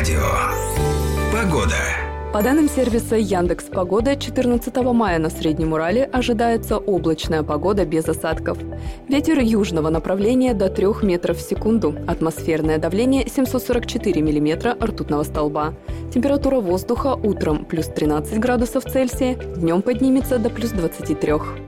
Радио. Погода. По данным сервиса Яндекс.Погода, 14 мая на Среднем Урале ожидается облачная погода без осадков. Ветер южного направления до 3 метров в секунду. Атмосферное давление 744 миллиметра ртутного столба. Температура воздуха утром плюс 13 градусов Цельсия, днем поднимется до плюс 23.